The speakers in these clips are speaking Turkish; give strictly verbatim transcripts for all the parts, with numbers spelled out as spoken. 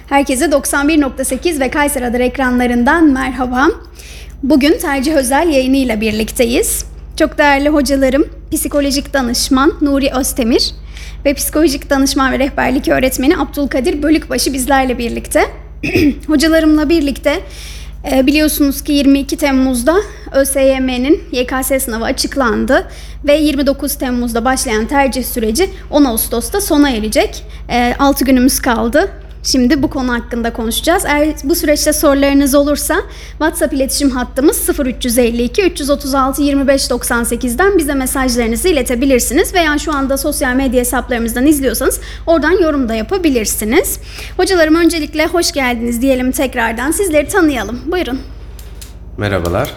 Herkese doksan bir nokta sekiz ve Kayser Radar ekranlarından merhaba. Bugün tercih özel yayınıyla birlikteyiz. Çok değerli hocalarım, psikolojik danışman Nuri Özdemir ve psikolojik danışman ve rehberlik öğretmeni Abdülkadir Bölükbaşı bizlerle birlikte. Hocalarımla birlikte biliyorsunuz ki yirmi iki Temmuz'da ÖSYM'nin Y K S sınavı açıklandı ve yirmi dokuz Temmuz'da başlayan tercih süreci on Ağustos'ta sona erecek. altı günümüz kaldı. Şimdi bu konu hakkında konuşacağız. Eğer bu süreçte sorularınız olursa WhatsApp iletişim hattımız sıfır üç elli iki üç otuz altı yirmi beş doksan sekizden bize mesajlarınızı iletebilirsiniz. Veya şu anda sosyal medya hesaplarımızdan izliyorsanız oradan yorum da yapabilirsiniz. Hocalarım öncelikle hoş geldiniz diyelim tekrardan. Sizleri tanıyalım. Buyurun. Merhabalar.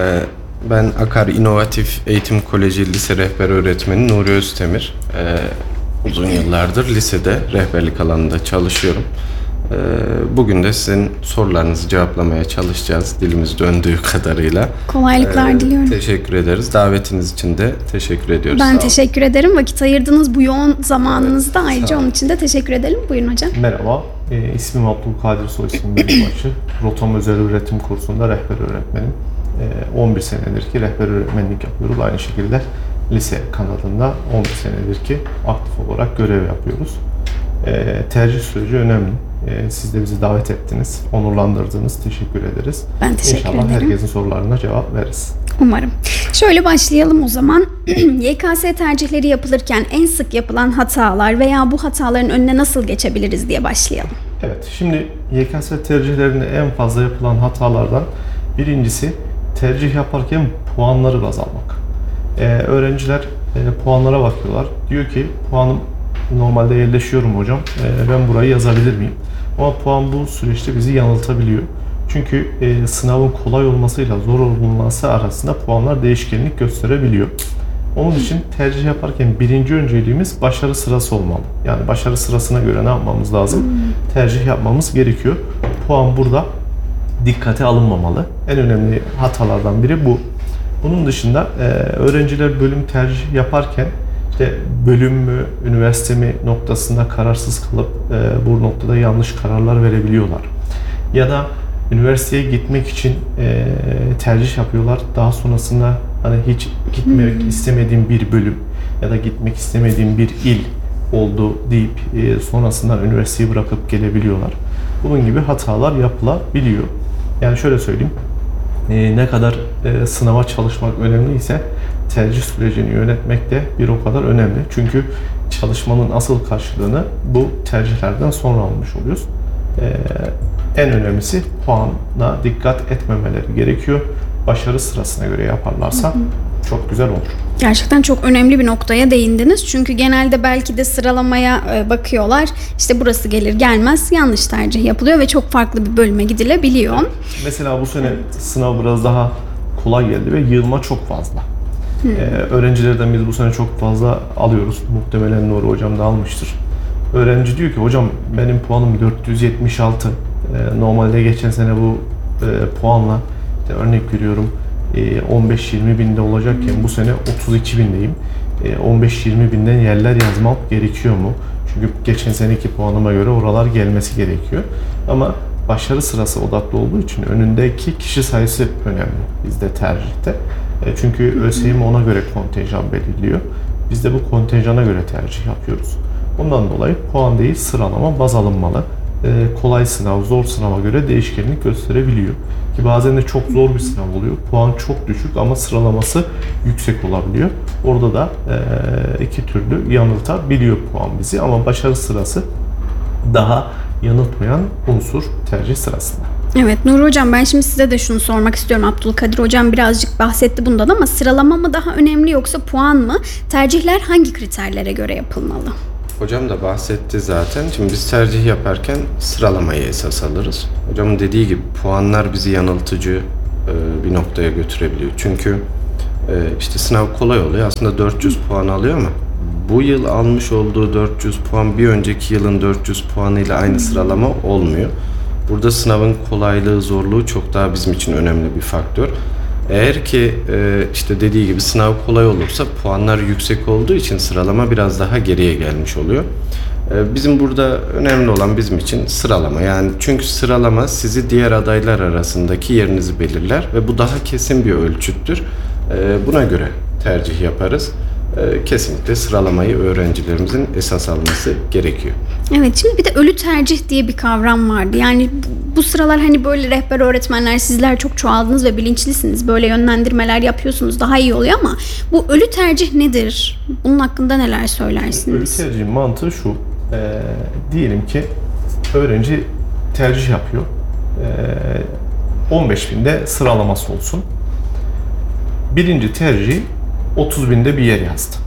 Ben Akar İnovatif Eğitim Koleji Lise Rehber Öğretmeni Nuri Özdemir. Uzun yıllardır lisede rehberlik alanında çalışıyorum. Bugün de sizin sorularınızı cevaplamaya çalışacağız dilimiz döndüğü kadarıyla. Kolaylıklar ee, diliyorum. Teşekkür ederiz. Davetiniz için de teşekkür ediyoruz. Ben teşekkür ederim. Vakit ayırdınız bu yoğun zamanınızda. Evet, ayrıca onun için de teşekkür edelim. Buyurun hocam. Merhaba. E, ismim Abdülkadir, soy ismim Bölükbaşı. Rotom Özel Öğretim Kursu'nda rehber öğretmenim. E, on bir senedir ki rehber öğretmenlik yapıyoruz. Aynı şekilde lise kanadında on bir senedir ki aktif olarak görev yapıyoruz. E, tercih süreci önemli. E, siz de bizi davet ettiniz, onurlandırdınız. Teşekkür ederiz. Ben teşekkür İnşallah ederim. İnşallah herkesin sorularına cevap veririz. Umarım. Şöyle başlayalım o zaman. Y K S tercihleri yapılırken en sık yapılan hatalar veya bu hataların önüne nasıl geçebiliriz diye başlayalım. Evet, şimdi Y K S tercihlerinde en fazla yapılan hatalardan birincisi tercih yaparken puanları baz almak. Ee, öğrenciler e, puanlara bakıyorlar. Diyor ki puanım normalde yerleşiyorum hocam. E, ben burayı yazabilir miyim? Ama puan bu süreçte bizi yanıltabiliyor. Çünkü e, sınavın kolay olmasıyla zor olması arasında puanlar değişkenlik gösterebiliyor. Onun için tercih yaparken birinci önceliğimiz başarı sırası olmalı. Yani başarı sırasına göre ne yapmamız lazım? Tercih yapmamız gerekiyor. Puan burada dikkate alınmamalı. En önemli hatalardan biri bu. Bunun dışında e, öğrenciler bölüm tercih yaparken işte bölüm mü, üniversite mi noktasında kararsız kalıp e, bu noktada yanlış kararlar verebiliyorlar. Ya da üniversiteye gitmek için e, tercih yapıyorlar. Daha sonrasında hani hiç gitmek hmm. istemediğim bir bölüm ya da gitmek istemediğim bir il oldu deyip e, sonrasında üniversiteyi bırakıp gelebiliyorlar. Bunun gibi hatalar yapılabiliyor. Yani şöyle söyleyeyim. E, ne kadar e, sınava çalışmak önemliyse tercih sürecini yönetmek de bir o kadar önemli. Çünkü çalışmanın asıl karşılığını bu tercihlerden sonra almış oluyoruz. E, en önemlisi puana dikkat etmemeleri gerekiyor. Başarı sırasına göre yaparlarsa hı hı. çok güzel olur. Gerçekten çok önemli bir noktaya değindiniz. Çünkü genelde belki de sıralamaya bakıyorlar. İşte burası gelir gelmez yanlış tercih yapılıyor ve çok farklı bir bölüme gidilebiliyor. Mesela bu sene sınav biraz daha kolay geldi ve yığılma çok fazla. Ee, öğrencilerden biz bu sene çok fazla alıyoruz. Muhtemelen Nuri hocam da almıştır. Öğrenci diyor ki hocam benim puanım dört yüz yetmiş altı. Ee, normalde geçen sene bu e, puanla işte örnek veriyorum on beş yirmi binde olacakken bu sene otuz iki bindeyim. on beş yirmi binden yerler yazmam gerekiyor mu? Çünkü geçen seneki puanıma göre oralar gelmesi gerekiyor. Ama başarı sırası odaklı olduğu için önündeki kişi sayısı önemli bizde tercihte. Çünkü ÖSYM ona göre kontenjan belirliyor. Biz de bu kontenjana göre tercih yapıyoruz. Ondan dolayı puan değil sıralama baz alınmalı. Kolay sınav, zor sınava göre değişkenlik gösterebiliyor. Ki bazen de çok zor bir sınav oluyor. Puan çok düşük ama sıralaması yüksek olabiliyor. Orada da e, iki türlü yanıltabiliyor puan bizi. Ama başarı sırası daha yanıltmayan unsur tercih sırasında. Evet Nuri Hocam, ben şimdi size de şunu sormak istiyorum. Abdülkadir Hocam birazcık bahsetti bundan ama sıralama mı daha önemli yoksa puan mı? Tercihler hangi kriterlere göre yapılmalı? Hocam da bahsetti zaten. Şimdi biz tercih yaparken sıralamayı esas alırız. Hocamın dediği gibi puanlar bizi yanıltıcı bir noktaya götürebiliyor. Çünkü işte sınav kolay oluyor. Aslında dört yüz puan alıyor ama bu yıl almış olduğu dört yüz puan bir önceki yılın dört yüz puanıyla aynı sıralama olmuyor. Burada sınavın kolaylığı, zorluğu çok daha bizim için önemli bir faktör. Eğer ki işte dediği gibi sınav kolay olursa puanlar yüksek olduğu için sıralama biraz daha geriye gelmiş oluyor. Ee, Bizim burada önemli olan bizim için sıralama. Yani çünkü sıralama sizi diğer adaylar arasındaki yerinizi belirler ve bu daha kesin bir ölçüttür. Ee, Buna göre tercih yaparız. Ee, Kesinlikle sıralamayı öğrencilerimizin esas alması gerekiyor. Evet, şimdi bir de ölü tercih diye bir kavram vardı. Yani bu- bu sıralar hani böyle rehber öğretmenler, sizler çok çoğaldınız ve bilinçlisiniz. Böyle yönlendirmeler yapıyorsunuz, daha iyi oluyor ama bu ölü tercih nedir? Bunun hakkında neler Ölü söylersiniz? tercihin mantığı şu. E, diyelim ki öğrenci tercih yapıyor. E, on beş binde sıralaması olsun. Birinci tercih otuz binde bir yer yazdı.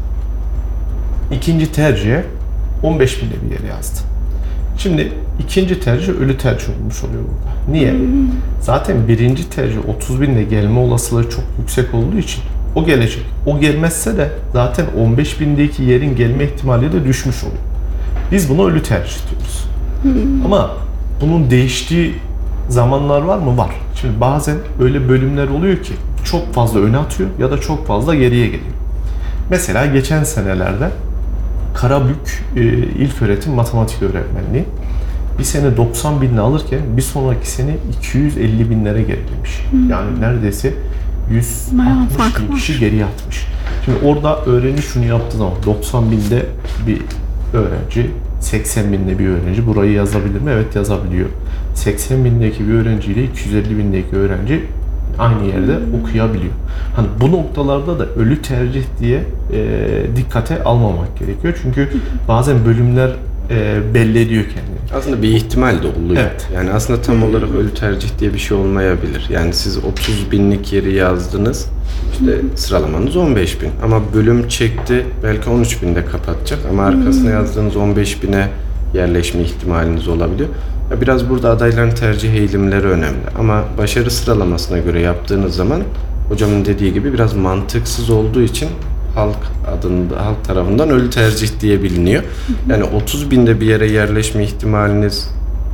İkinci tercihe on beş binde bir yer yazdı. Şimdi ikinci tercih ölü tercih olmuş oluyor burada. Niye? Zaten birinci tercih otuz binde gelme olasılığı çok yüksek olduğu için o gelecek. O gelmezse de zaten on beş bindeki yerin gelme ihtimali de düşmüş oluyor. Biz buna ölü tercih diyoruz. Ama bunun değiştiği zamanlar var mı? Var. Şimdi bazen öyle bölümler oluyor ki çok fazla öne atıyor ya da çok fazla geriye geliyor. Mesela geçen senelerde Karabük e, İlköğretim Matematik Öğretmenliği bir sene doksan binle alırken bir sonraki sene iki yüz elli binlere gerilemiş. Yani neredeyse yüz Bayağı altmış fark bin var. kişi geriye atmış. Şimdi orada öğrenci şunu yaptığı zaman doksan binde bir öğrenci, seksen binde bir öğrenci burayı yazabilir mi? Evet, yazabiliyor. seksen bindeki bir öğrenciyle iki yüz elli bindeki öğrenci aynı yerde okuyabiliyor. Hani bu noktalarda da ölü tercih diye e, dikkate almamak gerekiyor. Çünkü bazen bölümler e, belli ediyor kendini. Aslında bir ihtimal de oluyor. Evet. Yani aslında tam olarak ölü tercih diye bir şey olmayabilir. Yani siz otuz binlik yeri yazdınız, işte sıralamanız on beş bin. Ama bölüm çekti, belki on üç binde kapatacak ama arkasına yazdığınız on beş bine yerleşme ihtimaliniz olabiliyor. Ya biraz burada adayların tercih eğilimleri önemli. Ama başarı sıralamasına göre yaptığınız zaman hocamın dediği gibi biraz mantıksız olduğu için halk adında, halk tarafından ölü tercih diye biliniyor. Yani otuz binde bir yere yerleşme ihtimaliniz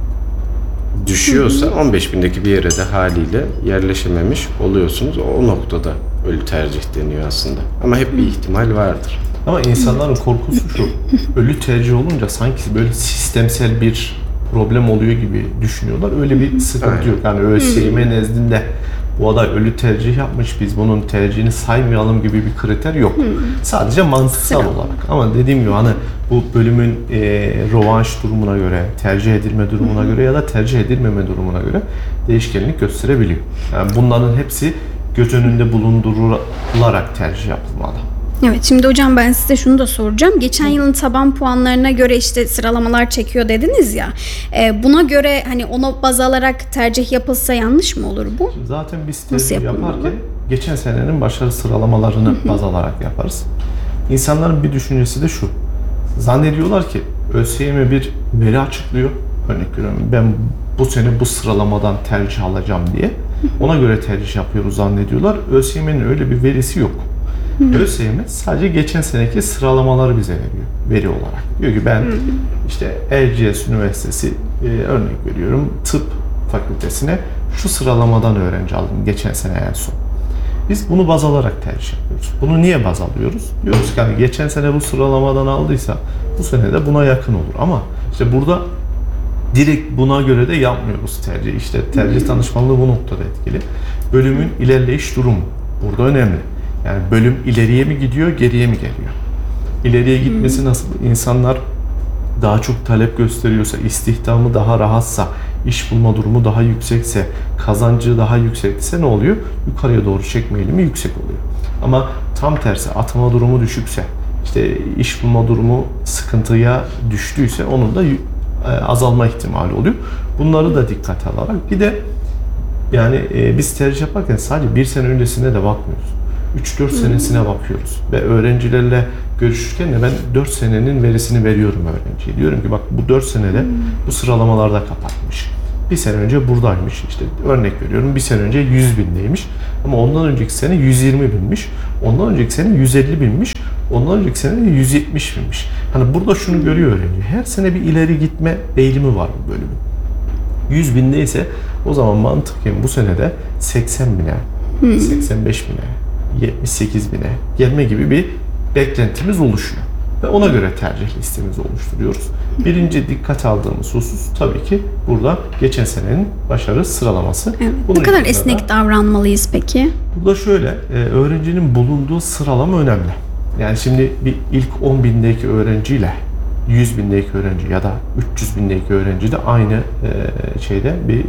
düşüyorsa on beş bindeki bir yere de haliyle yerleşememiş oluyorsunuz. O noktada ölü tercih deniyor aslında. Ama hep bir ihtimal vardır. Ama insanların korkusu şu, ölü tercih olunca sanki böyle sistemsel bir problem oluyor gibi düşünüyorlar. Öyle bir sıkıntı Aynen. yok. Yani ÖSYM nezdinde bu aday ölü tercih yapmış, biz bunun tercihini saymayalım gibi bir kriter yok. Sadece mantıksal Sıra. olarak. Ama dediğim gibi hani bu bölümün e, rövanş durumuna göre, tercih edilme durumuna göre ya da tercih edilmeme durumuna göre değişkenlik gösterebiliyor. Yani bunların hepsi göz önünde bulundurularak tercih yapılmalı. Evet, şimdi hocam ben size şunu da soracağım. Geçen yılın taban puanlarına göre işte sıralamalar çekiyor dediniz ya. E, buna göre hani onu baz alarak tercih yapılsa yanlış mı olur bu? Zaten biz Nasıl tercih yapılmalı? yaparken geçen senenin başarı sıralamalarını baz alarak yaparız. İnsanların bir düşüncesi de şu. Zannediyorlar ki ÖSYM bir veri açıklıyor. Örnek veriyorum, ben bu sene bu sıralamadan tercih alacağım diye. Ona göre tercih yapıyoruz zannediyorlar. ÖSYM'nin öyle bir verisi yok. ÖSYM sadece geçen seneki sıralamaları bize veriyor veri olarak. Diyor ki ben işte Erciyes Üniversitesi e, örnek veriyorum tıp fakültesine şu sıralamadan öğrenci aldım geçen sene en son. Biz bunu baz alarak tercih yapıyoruz. Bunu niye baz alıyoruz? Diyoruz ki hani geçen sene bu sıralamadan aldıysa bu sene de buna yakın olur. Ama işte burada direkt buna göre de yapmıyoruz tercih. İşte tercih danışmanlığı bu noktada etkili. Bölümün ilerleyiş durumu burada önemli. Yani bölüm ileriye mi gidiyor, geriye mi geliyor? İleriye gitmesi nasıl? İnsanlar daha çok talep gösteriyorsa, istihdamı daha rahatsa, iş bulma durumu daha yüksekse, kazancı daha yüksekse ne oluyor? Yukarıya doğru çekme eğilimi yüksek oluyor. Ama tam tersi atama durumu düşükse, işte iş bulma durumu sıkıntıya düştüyse onun da azalma ihtimali oluyor. Bunları da dikkate alarak bir de yani e, biz tercih yaparken sadece bir sene öncesine de bakmıyoruz. üç dört senesine bakıyoruz ve öğrencilerle görüşürken de ben dört senenin verisini veriyorum öğrenciye. Diyorum ki bak bu dört senede bu sıralamalarda kapatmış. Bir sene önce buradaymış, işte örnek veriyorum bir sene önce yüz bindeymiş ama ondan önceki sene yüz yirmi binmiş, ondan önceki sene yüz elli binmiş, ondan önceki sene de yüz yetmiş binmiş. Hani burada şunu görüyor öğrenci, her sene bir ileri gitme eğilimi var bu bölümün. yüz bindeyse o zaman mantıken bu senede seksen bine, seksen beş bine, yetmiş sekiz bine gelme gibi bir beklentimiz oluşuyor. ve ona göre tercih listemizi oluşturuyoruz. Birinci dikkat aldığımız husus tabii ki burada geçen senenin başarı sıralaması. Evet. Bunun Ne kadar yanında esnek da- davranmalıyız peki? Burada şöyle, e, öğrencinin bulunduğu sıralama önemli. Yani şimdi bir ilk on bindeki öğrenciyle yüz bindeki öğrenci ya da üç yüz bindeki öğrenci de aynı e, şeyde bir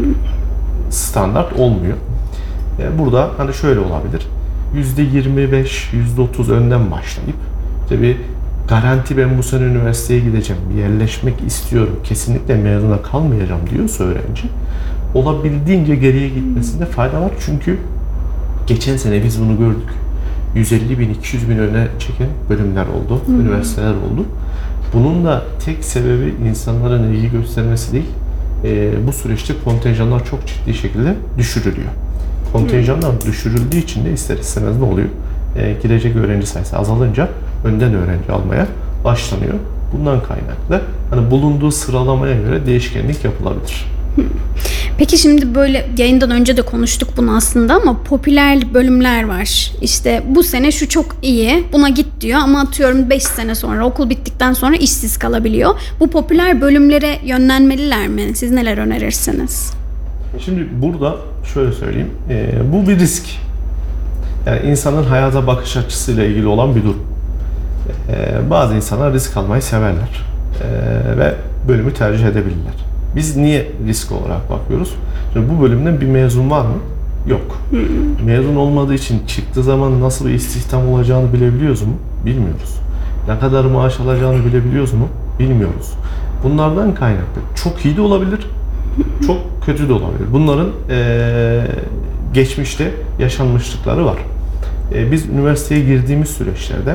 standart olmuyor. E, burada hani şöyle olabilir. yüzde yirmi beş, yüzde otuz önden başlayıp işte bir garanti ben bu sene üniversiteye gideceğim, bir yerleşmek istiyorum, kesinlikle mezuna kalmayacağım diyorsa öğrenci, olabildiğince geriye gitmesinde fayda var. Çünkü geçen sene biz bunu gördük. yüz elli bin, iki yüz bin öne çeken bölümler oldu, hmm. üniversiteler oldu. Bunun da tek sebebi insanların ilgi göstermesi değil, e, bu süreçte kontenjanlar çok ciddi şekilde düşürülüyor. Kontenjanlar hmm. düşürüldüğü için de ister istemez ne oluyor? E, girecek öğrenci sayısı azalınca önden öğrenci almaya başlanıyor. Bundan kaynaklı hani bulunduğu sıralamaya göre değişkenlik yapılabilir. Peki şimdi böyle yayından önce de konuştuk bunu aslında ama popüler bölümler var. İşte bu sene şu çok iyi, buna git diyor ama atıyorum beş sene sonra, okul bittikten sonra işsiz kalabiliyor. Bu popüler bölümlere yönlenmeliler mi? Siz neler önerirsiniz? Şimdi burada şöyle söyleyeyim, e, bu bir risk. Yani insanın hayata bakış açısıyla ilgili olan bir durum. E, bazı insanlar risk almayı severler e, ve bölümü tercih edebilirler. Biz niye risk olarak bakıyoruz? Şimdi bu bölümden bir mezun var mı? Yok. Hmm. Mezun olmadığı için çıktığı zaman nasıl bir istihdam olacağını bilebiliyoruz mu? Bilmiyoruz. Ne kadar maaş alacağını bilebiliyoruz mu? Bilmiyoruz. Bunlardan kaynaklı. Çok iyi de olabilir, çok kötü de olabilir. Bunların ee, geçmişte yaşanmışlıkları var. E, biz üniversiteye girdiğimiz süreçlerde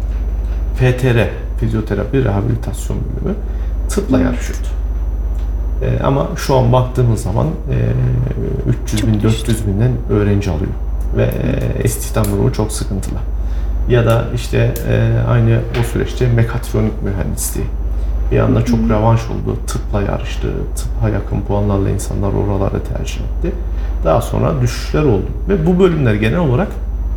F T R, fizyoterapi rehabilitasyon bölümü tıpla yarışıyordu. E, ama şu an baktığımız zaman e, üç yüz bin, dört yüz binden öğrenci alıyor ve e, istihdam durumu çok sıkıntılı. Ya da işte e, aynı o süreçte mekatronik mühendisliği bir anda çok revanş oldu. Tıpla yarıştı, tıpa yakın puanlarla insanlar oraları tercih etti. Daha sonra düşüşler oldu ve bu bölümler genel olarak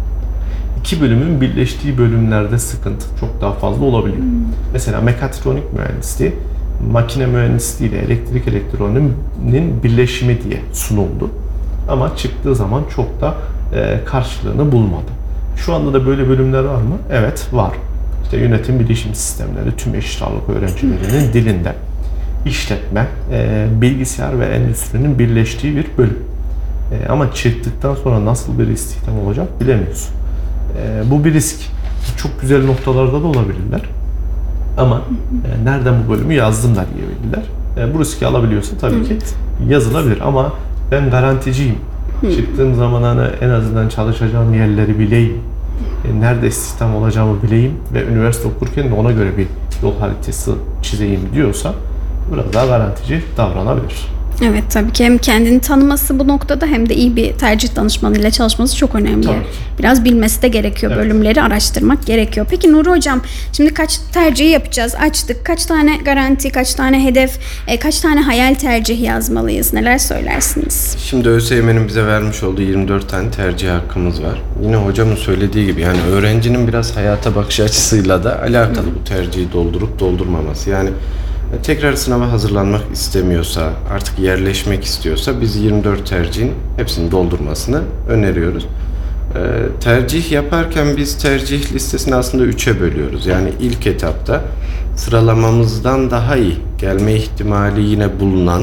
iki bölümün birleştiği bölümlerde sıkıntı çok daha fazla olabiliyor. Hmm. Mesela mekatronik mühendisliği, makine mühendisliği ile elektrik elektroniğinin birleşimi diye sunuldu. Ama çıktığı zaman çok da e, karşılığını bulmadı. Şu anda da böyle bölümler var mı? Evet, var. İşte yönetim bilişim sistemleri tüm eşit ağırlık öğrencilerinin hmm. dilinde. İşletme, e, bilgisayar ve endüstrinin birleştiği bir bölüm. E, ama çıktıktan sonra nasıl bir istihdam olacak bilemiyoruz. E, bu bir risk. Çok güzel noktalarda da olabilirler. Ama e, nereden bu bölümü yazdım da diyebilirler. E, bu riski alabiliyorsa tabii evet. ki yazılabilir. Ama ben garanticiyim. Hmm. Çıktığım zaman hani en azından çalışacağım yerleri bileyim. E, nerede istihdam olacağımı bileyim ve üniversite okurken de ona göre bir yol haritası çizeyim diyorsa biraz daha garantici davranabilir. Evet, tabii ki hem kendini tanıması bu noktada hem de iyi bir tercih danışmanıyla çalışması çok önemli. Tabii. Biraz bilmesi de gerekiyor. Evet. Bölümleri araştırmak gerekiyor. Peki Nuri Hocam, şimdi kaç tercihi yapacağız? Açtık. Kaç tane garanti, kaç tane hedef, e, kaç tane hayal tercih yazmalıyız? Neler söylersiniz? Şimdi ÖSYM'nin bize vermiş olduğu yirmi dört tane tercih hakkımız var. Yine hocamın söylediği gibi yani öğrencinin biraz hayata bakış açısıyla da alakalı Hı. bu tercihi doldurup doldurmaması. Yani tekrar sınava hazırlanmak istemiyorsa, artık yerleşmek istiyorsa biz yirmi dört tercihin hepsini doldurmasını öneriyoruz. Ee, tercih yaparken biz tercih listesini aslında üçe bölüyoruz. Yani ilk etapta sıralamamızdan daha iyi gelme ihtimali yine bulunan, e,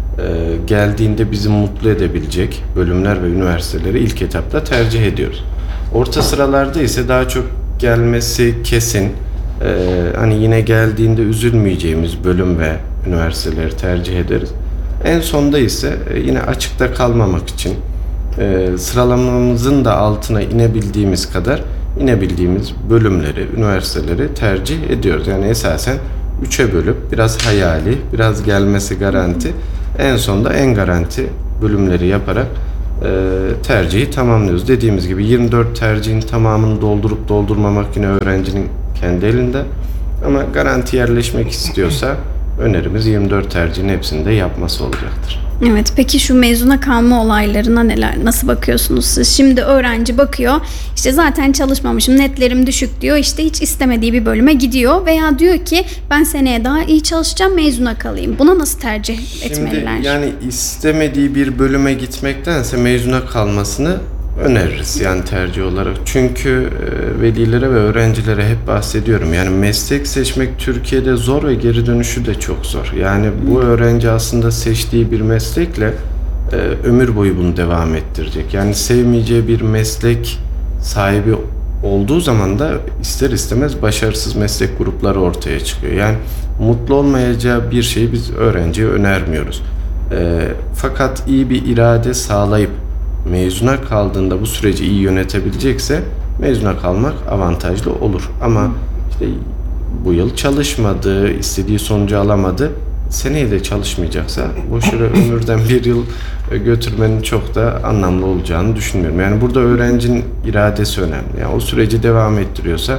geldiğinde bizi mutlu edebilecek bölümler ve üniversiteleri ilk etapta tercih ediyoruz. Orta sıralarda ise daha çok gelmesi kesin, Ee, hani yine geldiğinde üzülmeyeceğimiz bölüm ve üniversiteleri tercih ederiz. En sonda ise e, yine açıkta kalmamak için e, sıralamamızın da altına inebildiğimiz kadar inebildiğimiz bölümleri, üniversiteleri tercih ediyoruz. Yani esasen üçe bölüp biraz hayali, biraz gelmesi garanti, en sonda en garanti bölümleri yaparak e, tercihi tamamlıyoruz. Dediğimiz gibi yirmi dört tercihin tamamını doldurup doldurmamak yine öğrencinin kendi elinde. Ama garanti yerleşmek istiyorsa önerimiz yirmi dört tercihin hepsini de yapması olacaktır. Evet, peki şu mezuna kalma olaylarına neler, nasıl bakıyorsunuz siz? Şimdi öğrenci bakıyor, işte zaten çalışmamışım, netlerim düşük diyor, işte hiç istemediği bir bölüme gidiyor veya diyor ki ben seneye daha iyi çalışacağım, mezuna kalayım. Buna nasıl tercih etmeliler? Şimdi yani istemediği bir bölüme gitmektense mezuna kalmasını öneririz yani tercih olarak. Çünkü e, velilere ve öğrencilere hep bahsediyorum. Yani meslek seçmek Türkiye'de zor ve geri dönüşü de çok zor. Yani bu öğrenci aslında seçtiği bir meslekle e, ömür boyu bunu devam ettirecek. Yani sevmeyeceği bir meslek sahibi olduğu zaman da ister istemez başarısız meslek grupları ortaya çıkıyor. Yani mutlu olmayacağı bir şeyi biz öğrenciye önermiyoruz. E, fakat iyi bir irade sağlayıp mezuna kaldığında bu süreci iyi yönetebilecekse mezuna kalmak avantajlı olur. Ama işte bu yıl çalışmadı, istediği sonucu alamadı, seneye de çalışmayacaksa boş yere ömürden bir yıl götürmenin çok da anlamlı olacağını düşünmüyorum. Yani burada öğrencinin iradesi önemli. Yani o süreci devam ettiriyorsa,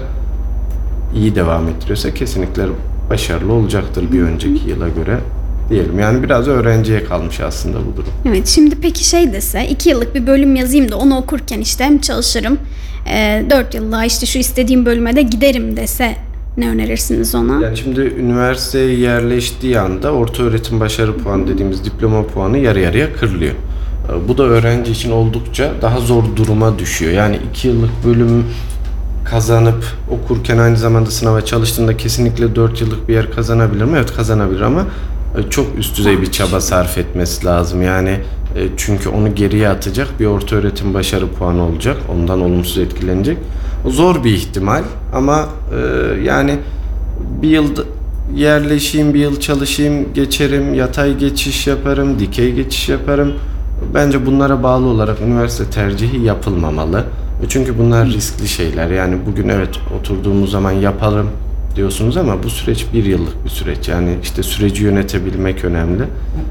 iyi devam ettiriyorsa kesinlikle başarılı olacaktır bir önceki yıla göre diyelim. Yani biraz öğrenciye kalmış aslında bu durum. Evet, şimdi peki şey dese, iki yıllık bir bölüm yazayım da onu okurken işte hem çalışırım, e, dört yıl daha işte şu istediğim bölüme de giderim dese ne önerirsiniz ona? Yani şimdi üniversiteye yerleştiği anda ortaöğretim başarı puanı dediğimiz diploma puanı yarı yarıya kırılıyor. Bu da öğrenci için oldukça daha zor duruma düşüyor. Yani iki yıllık bölüm kazanıp okurken aynı zamanda sınava çalıştığında kesinlikle dört yıllık bir yer kazanabilir mi? Evet, kazanabilir ama çok üst düzey bir çaba sarf etmesi lazım. Yani çünkü onu geriye atacak bir ortaöğretim başarı puanı olacak. Ondan olumsuz etkilenecek. O zor bir ihtimal ama yani bir yıl yerleşeyim, bir yıl çalışayım, geçerim, yatay geçiş yaparım, dikey geçiş yaparım. Bence bunlara bağlı olarak üniversite tercihi yapılmamalı. Çünkü bunlar riskli şeyler. Yani bugün evet oturduğumuz zaman yapalım diyorsunuz ama bu süreç bir yıllık bir süreç. Yani işte süreci yönetebilmek önemli.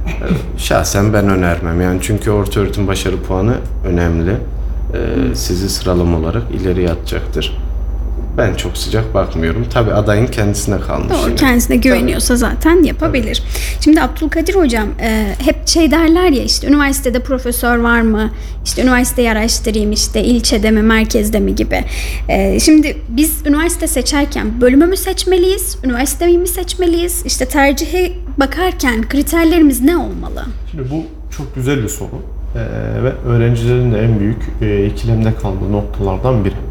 Şahsen ben önermem. Yani çünkü ortaöğretim başarı puanı önemli. Ee, sizi sıralama olarak ileriye atacaktır. Ben çok sıcak bakmıyorum. Tabii adayın kendisine kalmış. Doğru, yine. kendisine güveniyorsa zaten yapabilir. Tabii. Şimdi Abdülkadir Hocam e, hep şey derler ya, işte üniversitede profesör var mı? İşte üniversiteyi araştırayım, işte ilçede mi, merkezde mi gibi. E, şimdi biz üniversite seçerken bölümü mü seçmeliyiz? Üniversiteyi mi seçmeliyiz? İşte tercihe bakarken kriterlerimiz ne olmalı? Şimdi bu çok güzel bir soru. Ee, ve öğrencilerin de en büyük e, ikilemde kaldığı noktalardan biri.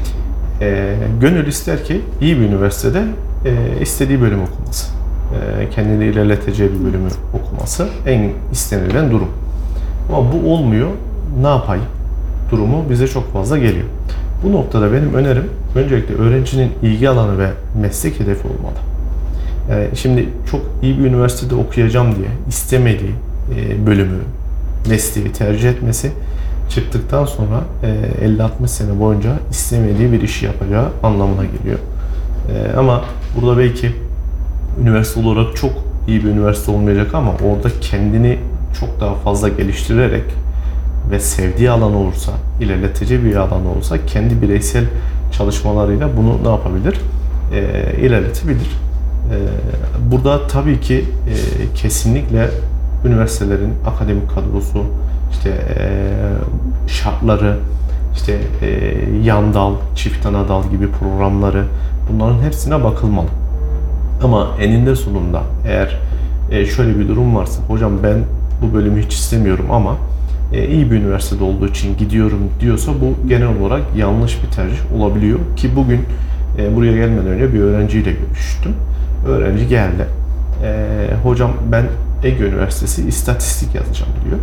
E, gönül ister ki iyi bir üniversitede e, istediği bölüm okuması, e, kendini ilerleteceği bir bölümü okuması en istenilen durum. Ama bu olmuyor, ne yapayım durumu bize çok fazla geliyor. Bu noktada benim önerim öncelikle öğrencinin ilgi alanı ve meslek hedefi olmalı. Yani şimdi çok iyi bir üniversitede okuyacağım diye istemediği e, bölümü, mesleği tercih etmesi çıktıktan sonra e, elli altmış sene boyunca istemediği bir işi yapacağı anlamına geliyor. E, ama burada belki üniversite olarak çok iyi bir üniversite olmayacak ama orada kendini çok daha fazla geliştirerek ve sevdiği alan olursa, ilerleteceği bir alan olursa kendi bireysel çalışmalarıyla bunu ne yapabilir? E, ilerletebilir. E, burada tabii ki e, kesinlikle üniversitelerin akademik kadrosu, işte e, şartları, işte e, yan dal, çift ana dal gibi programları, bunların hepsine bakılmalı. Ama eninde sonunda eğer e, şöyle bir durum varsa, hocam ben bu bölümü hiç istemiyorum ama e, iyi bir üniversitede olduğu için gidiyorum diyorsa bu genel olarak yanlış bir tercih olabiliyor. Ki bugün e, buraya gelmeden önce bir öğrenciyle görüştüm. Öğrenci geldi. E, hocam ben Ege Üniversitesi İstatistik yazacağım diyor.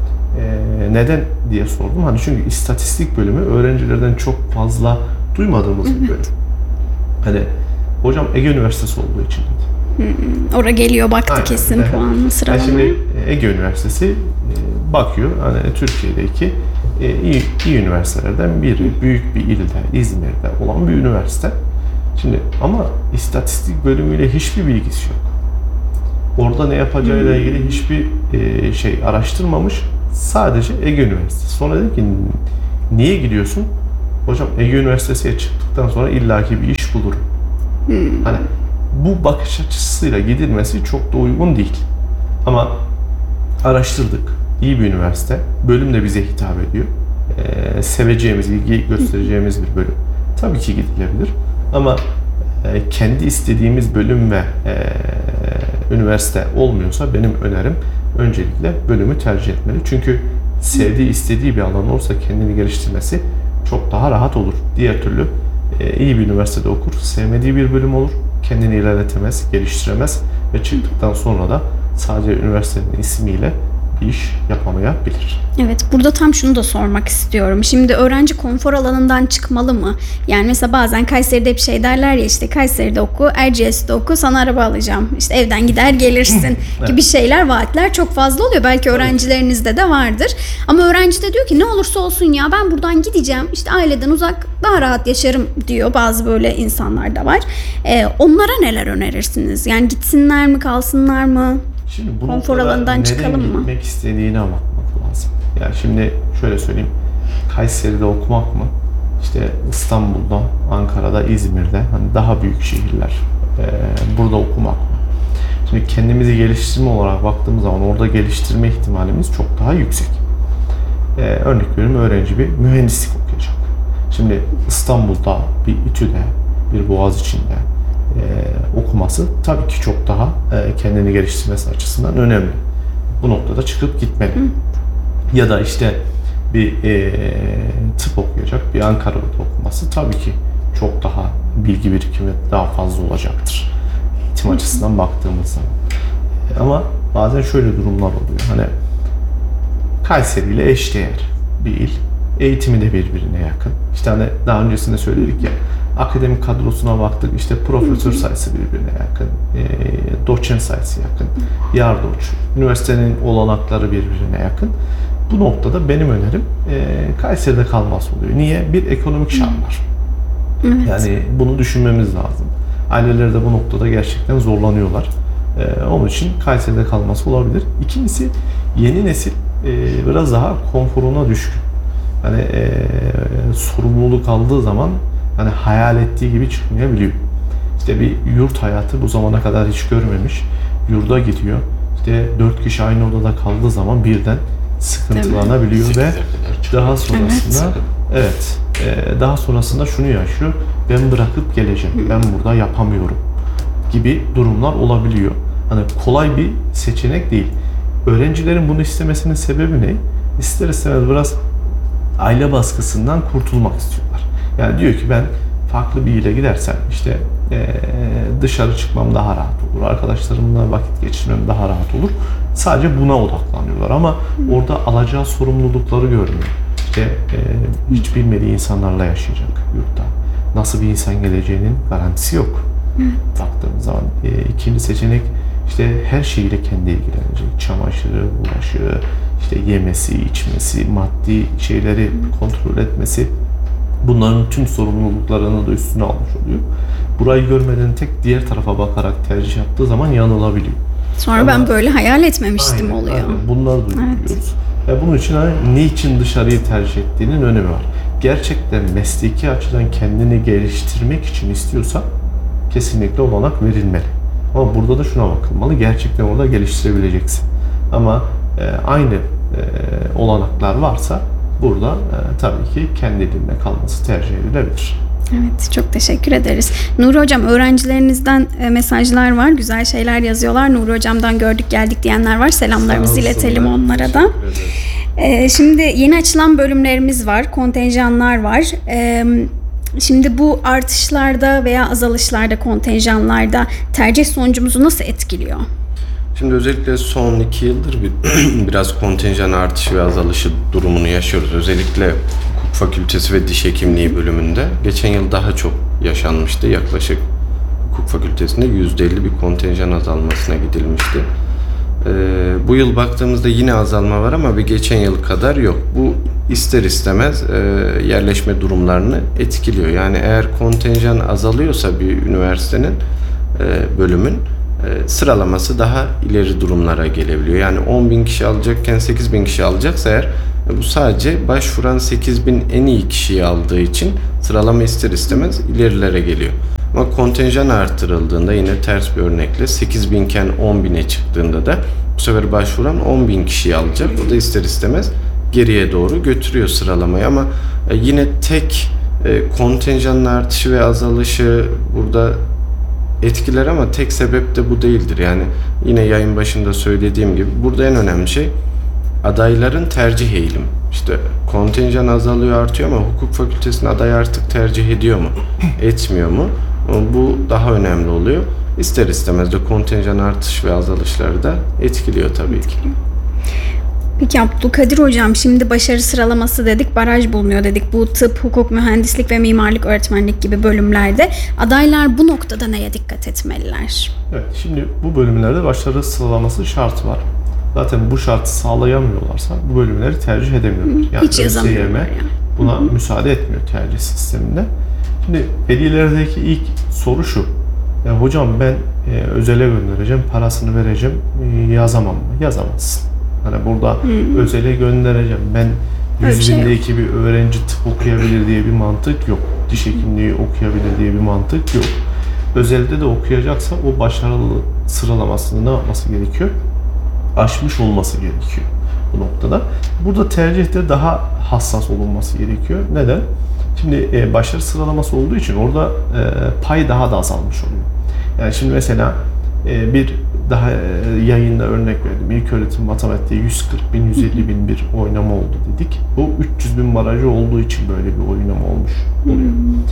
Ee, neden diye sordum. Hani çünkü istatistik bölümü öğrencilerden çok fazla duymadığımız bir bölüm. Hani hocam Ege Üniversitesi olduğu için dedi. Hmm, oraya geliyor baktı. Aynen. Kesin evet. Puanını sıralama. Yani şimdi Ege Üniversitesi e, bakıyor. Hani Türkiye'deki e, iyi, iyi üniversitelerden biri. Büyük bir ilde, İzmir'de olan bir üniversite. Şimdi ama istatistik bölümüyle hiçbir bilgisi yok. Orada ne yapacağıyla ilgili hiçbir e, şey araştırmamış. Sadece Ege Üniversitesi. Sonra dedim ki niye gidiyorsun? Hocam Ege Üniversitesi'ye çıktıktan sonra illaki bir iş bulurum. Hmm. Hani bu bakış açısıyla gidilmesi çok da uygun değil. Ama araştırdık. İyi bir üniversite. Bölüm de bize hitap ediyor. Ee, seveceğimiz, ilgi göstereceğimiz bir bölüm. Tabii ki gidilebilir. Ama e, kendi istediğimiz bölüm ve e, üniversite olmuyorsa benim önerim öncelikle bölümü tercih etmeli. Çünkü sevdiği, istediği bir alan olursa kendini geliştirmesi çok daha rahat olur. Diğer türlü e, iyi bir üniversitede okur, sevmediği bir bölüm olur, kendini ilerletemez, geliştiremez ve çıktıktan sonra da sadece üniversitenin ismiyle bir iş yapamayabilir. Evet, burada tam şunu da sormak istiyorum. Şimdi öğrenci konfor alanından çıkmalı mı? Yani mesela bazen Kayseri'de bir şey derler ya, işte Kayseri'de oku, Erciyes'te oku, sana araba alacağım. İşte evden gider gelirsin Evet. gibi şeyler, vaatler çok fazla oluyor. Belki öğrencilerinizde de vardır. Ama öğrenci de diyor ki ne olursa olsun ya ben buradan gideceğim. İşte aileden uzak daha rahat yaşarım diyor. Bazı böyle insanlar da var. Ee, onlara neler önerirsiniz? Yani gitsinler mi, kalsınlar mı? Şimdi bu Konfor noktada alanından neden çıkalım mı? gitmek istediğine bakmak lazım. Yani şimdi şöyle söyleyeyim. Kayseri'de okumak mı? İşte İstanbul'da, Ankara'da, İzmir'de hani daha büyük şehirler. Ee, burada okumak mı? Şimdi kendimizi geliştirme olarak baktığımız zaman orada geliştirme ihtimalimiz çok daha yüksek. Ee, örnek veriyorum, öğrenci bir mühendislik okuyacak. Şimdi İstanbul'da, bir İTÜ'de, bir Boğaziçi'nde Ee, okuması tabii ki çok daha e, kendini geliştirmesi açısından önemli. Bu noktada çıkıp gitmeli. Hı. Ya da işte bir e, tıp okuyacak, bir Ankara'da okuması tabii ki çok daha bilgi birikimi daha fazla olacaktır. Eğitim Hı. açısından baktığımız zaman. E, ama bazen şöyle durumlar oluyor. Hani Kayseri ile eşdeğer bir il. Eğitimi de birbirine yakın. İşte hani daha öncesinde söyledik ya, akademik kadrosuna baktık, işte profesör sayısı birbirine yakın, e, doçent sayısı yakın, yardoç, üniversitenin olanakları birbirine yakın. Bu noktada benim önerim e, Kayseri'de kalması oluyor. Niye? Bir, ekonomik şartlar. Evet. Yani bunu düşünmemiz lazım. Aileler de bu noktada gerçekten zorlanıyorlar. E, onun için Kayseri'de kalması olabilir. İkincisi, yeni nesil e, biraz daha konforuna düşkün. Hani e, sorumluluk aldığı zaman hani hayal ettiği gibi çıkmayabiliyor. İşte bir yurt hayatı bu zamana kadar hiç görmemiş. Yurda gidiyor. İşte dört kişi aynı odada kaldığı zaman birden sıkıntılanabiliyor ve daha sonrasında evet, e, daha sonrasında şunu yaşıyor. Ben bırakıp geleceğim. Ben burada yapamıyorum gibi durumlar olabiliyor. Hani kolay bir seçenek değil. Öğrencilerin bunu istemesinin sebebi ne? İster istemez biraz aile baskısından kurtulmak istiyorlar. Yani diyor ki ben farklı bir ile gidersem işte e, dışarı çıkmam daha rahat olur, arkadaşlarımla vakit geçirmem daha rahat olur. Sadece buna odaklanıyorlar ama orada alacağı sorumlulukları görmüyor. İşte e, hiç bilmediği insanlarla yaşayacak yurtta. Nasıl bir insan geleceğinin garantisi yok. Evet. Baktığımız zaman e, ikinci seçenek işte her şeyiyle kendi ilgilenecek. Çamaşırı, bulaşığı, işte yemesi, içmesi, maddi şeyleri kontrol etmesi. Bunların tüm sorumluluklarını da üstüne almış oluyor. Burayı görmeden tek diğer tarafa bakarak tercih yaptığı zaman yanılabiliyor. Sonra Ama, ben böyle hayal etmemiştim aynen, oluyor. Aynen. Bunları duyuyoruz. Evet. Ve bunun için hani ne için dışarıyı tercih ettiğinin önemi var. Gerçekten mesleki açıdan kendini geliştirmek için istiyorsa kesinlikle olanak verilmeli. Ama burada da şuna bakılmalı. Gerçekten orada geliştirebileceksin. Ama e, aynı e, olanaklar varsa burada e, tabii ki kendi dilinde kalması tercih edilebilir. Evet, çok teşekkür ederiz. Nuri Hocam, öğrencilerinizden e, mesajlar var, güzel şeyler yazıyorlar. Nuri Hocam'dan gördük geldik diyenler var. Selamlarımızı iletelim onlara da. E, şimdi yeni açılan bölümlerimiz var, kontenjanlar var. E, şimdi bu artışlarda veya azalışlarda, kontenjanlarda tercih sonucumuzu nasıl etkiliyor? Şimdi özellikle son iki yıldır bir, biraz kontenjan artışı ve azalışı durumunu yaşıyoruz. Özellikle hukuk fakültesi ve diş hekimliği bölümünde. Geçen yıl daha çok yaşanmıştı. Yaklaşık hukuk fakültesinde yüzde elli bir kontenjan azalmasına gidilmişti. Ee, bu yıl baktığımızda yine azalma var ama bir geçen yıl kadar yok. Bu ister istemez e, yerleşme durumlarını etkiliyor. Yani eğer kontenjan azalıyorsa bir üniversitenin, e, bölümün sıralaması daha ileri durumlara gelebiliyor. Yani on bin kişi alacakken sekiz bin kişi alacaksa eğer, bu sadece başvuran sekiz bin en iyi kişiyi aldığı için sıralama ister istemez ilerilere geliyor. Ama kontenjan artırıldığında yine ters bir örnekle sekiz bin iken on bine çıktığında da bu sefer başvuran on bin kişiyi alacak. O da ister istemez geriye doğru götürüyor sıralamayı ama yine tek kontenjanın artışı ve azalışı burada etkiler ama tek sebep de bu değildir. Yani yine yayın başında söylediğim gibi burada en önemli şey adayların tercih eğilim. İşte kontenjan azalıyor, artıyor ama hukuk fakültesine aday artık tercih ediyor mu, etmiyor mu? Bu daha önemli oluyor. İster istemez de kontenjan artış ve azalışları da etkiliyor tabii ki. Peki Abdülkadir Hocam, şimdi başarı sıralaması dedik, baraj bulunuyor dedik. Bu tıp, hukuk, mühendislik ve mimarlık öğretmenlik gibi bölümlerde adaylar bu noktada neye dikkat etmeliler? Evet, şimdi bu bölümlerde başarı sıralaması şartı var. Zaten bu şartı sağlayamıyorlarsa bu bölümleri tercih edemiyorlar. Yani hiç yazamıyorlar yani. Buna Hı-hı. müsaade etmiyor tercih sisteminde. Şimdi velilerdeki ilk soru şu. Ya hocam ben e, özele göndereceğim, parasını vereceğim, e, yazamam mı? Yazamazsın. Hani burada Hı-hı. özele göndereceğim. Ben yüz bindeki şey bir öğrenci tıp okuyabilir diye bir mantık yok. Diş hekimliği okuyabilir diye bir mantık yok. Özelde de okuyacaksa o başarılı sıralamasını ne yapması gerekiyor? Aşmış olması gerekiyor bu noktada. Burada tercihte daha hassas olunması gerekiyor. Neden? Şimdi e, başarı sıralaması olduğu için orada e, pay daha da azalmış oluyor. Yani şimdi mesela e, bir daha e, yayında örnek verdim. İlköğretim matematiğe yüz kırk bin, yüz elli bin bir oynama oldu dedik. Bu üç yüz bin barajı olduğu için böyle bir oynama olmuş oluyor.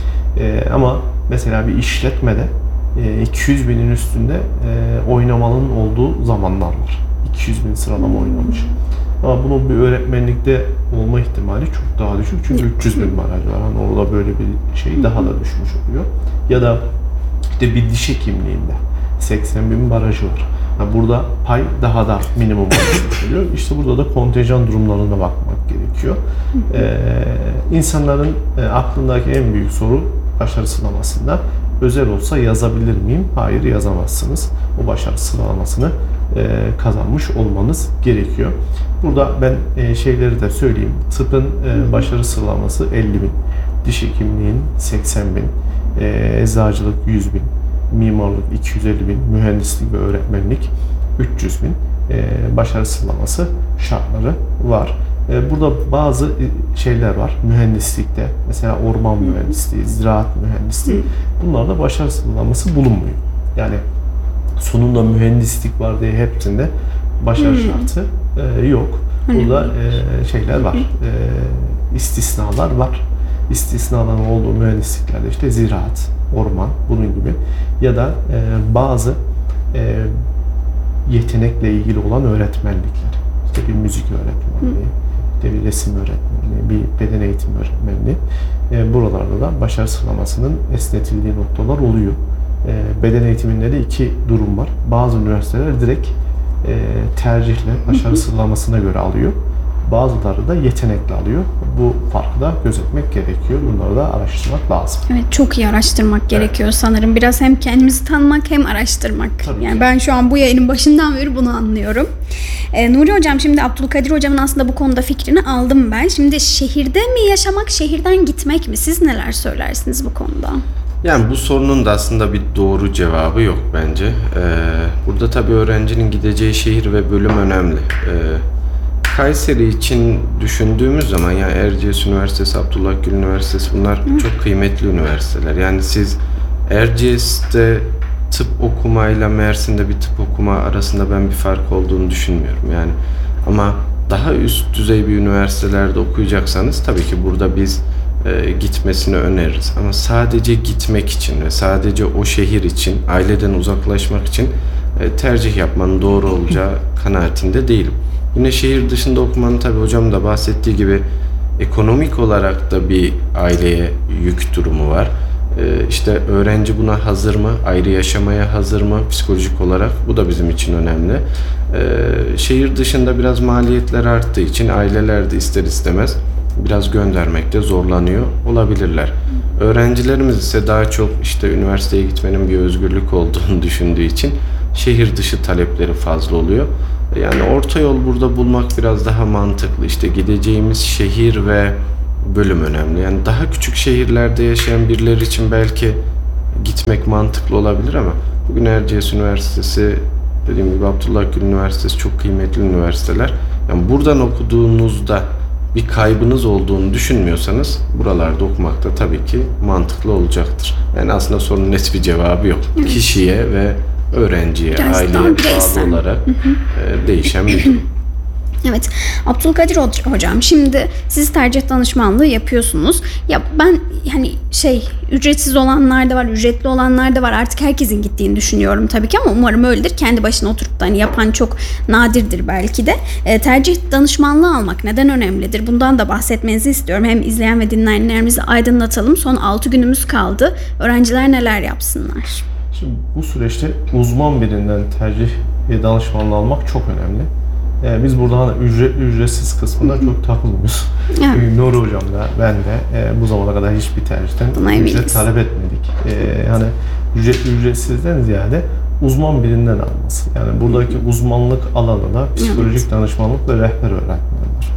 E, ama mesela bir işletmede e, iki yüz binin üstünde e, oynamanın olduğu zamanlar var. iki yüz bin sıralama oynamış. Ama bunun bir öğretmenlikte olma ihtimali çok daha düşük. Çünkü üç yüz bin baraj var. Yani orada böyle bir şey daha da düşmüş oluyor. Ya da işte bir diş hekimliğinde seksen bin barajı var. Yani burada pay daha da minimum olmuş oluyor. İşte burada da kontenjan durumlarına bakmak gerekiyor. Ee, insanların e, aklındaki en büyük soru başarı sıralamasında özel olsa yazabilir miyim? Hayır, yazamazsınız. O başarı sıralamasını e, kazanmış olmanız gerekiyor. Burada ben e, şeyleri de söyleyeyim. Tıpın e, başarı sıralaması elli bin, diş hekimliğin seksen bin, e, eczacılık yüz bin, mimarlık iki yüz elli bin, mühendislik ve öğretmenlik üç yüz bin e, başarı sıralaması şartları var. E, burada bazı şeyler var. Mühendislikte, mesela orman mühendisliği, ziraat mühendisliği, bunlarda başarı sıralaması bulunmuyor. Yani sonunda mühendislik var diye hepsinde başarı hmm. şartı e, yok. Burada e, şeyler var, e, istisnalar var. İstisnaların olduğu mühendisliklerde işte ziraat, orman, bunun gibi ya da e, bazı e, yetenekle ilgili olan öğretmenlikler. İşte bir müzik öğretmenliği, hmm. işte bir resim öğretmenliği, bir beden eğitimi öğretmenliği. E, buralarda da başarı sıralamasının esnetildiği noktalar oluyor. E, beden eğitiminde de iki durum var. Bazı üniversiteler direkt e, tercihle başarı sıralamasına göre alıyor. Bazıları da yetenekle alıyor. Bu farkı da gözetmek gerekiyor. Bunları da araştırmak lazım. Evet, çok iyi araştırmak evet. gerekiyor sanırım. Biraz hem kendimizi tanımak hem araştırmak. Tabii yani ki. Ben şu an bu yayının başından beri bunu anlıyorum. Ee, Nuri Hocam, şimdi Abdülkadir Hocam'ın aslında bu konuda fikrini aldım ben. Şimdi şehirde mi yaşamak, şehirden gitmek mi? Siz neler söylersiniz bu konuda? Yani bu sorunun da aslında bir doğru cevabı yok bence. Ee, burada tabii öğrencinin gideceği şehir ve bölüm önemli. Ee, Kayseri için düşündüğümüz zaman yani Erciyes Üniversitesi, Abdullah Gül Üniversitesi, bunlar Hı. çok kıymetli üniversiteler. Yani siz Erciyes'te tıp okumayla Mersin'de bir tıp okuma arasında ben bir fark olduğunu düşünmüyorum. Yani ama daha üst düzey bir üniversitelerde okuyacaksanız tabii ki burada biz e, gitmesini öneririz. Ama sadece gitmek için ve sadece o şehir için, aileden uzaklaşmak için e, tercih yapmanın doğru olacağı kanaatinde değilim. Yine şehir dışında okumanın tabii hocam da bahsettiği gibi ekonomik olarak da bir aileye yük durumu var. Ee, işte öğrenci buna hazır mı? Ayrı yaşamaya hazır mı? Psikolojik olarak bu da bizim için önemli. Ee, şehir dışında biraz maliyetler arttığı için aileler de ister istemez biraz göndermekte zorlanıyor olabilirler. Öğrencilerimiz ise daha çok işte üniversiteye gitmenin bir özgürlük olduğunu düşündüğü için şehir dışı talepleri fazla oluyor. Yani orta yol burada bulmak biraz daha mantıklı. İşte gideceğimiz şehir ve bölüm önemli. Yani daha küçük şehirlerde yaşayan birileri için belki gitmek mantıklı olabilir ama bugün Erciyes Üniversitesi, dediğim gibi Abdullah Gül Üniversitesi çok kıymetli üniversiteler. Yani buradan okuduğunuzda bir kaybınız olduğunu düşünmüyorsanız buralarda okumak da tabii ki mantıklı olacaktır. Yani aslında sorunun net bir cevabı yok. Evet. Kişiye ve öğrenciye, Biraz aileye bağlı olarak e, değişen bir durum. Evet, Abdülkadir hocam, şimdi siz tercih danışmanlığı yapıyorsunuz. Ya ben hani şey ücretsiz olanlar da var, ücretli olanlar da var. Artık herkesin gittiğini düşünüyorum tabii ki ama umarım öyledir. Kendi başına oturup da hani yapan çok nadirdir belki de. E, tercih danışmanlığı almak neden önemlidir? Bundan da bahsetmenizi istiyorum. Hem izleyen ve dinleyenlerimizi aydınlatalım. Son altı günümüz kaldı. Öğrenciler neler yapsınlar? Şimdi bu süreçte uzman birinden tercih danışmanlığı almak çok önemli. Ee, biz burada hani ücretli ücretsiz kısmına çok takılmıyoruz. Evet. Çünkü Nuri hocam da ben de e, bu zamana kadar hiçbir tercihten Buna ücret eminiz. talep etmedik. Ee, hani ücretli ücretsizden ziyade uzman birinden alması. Yani buradaki uzmanlık alanı da psikolojik evet. danışmanlık ve rehber öğretmen var.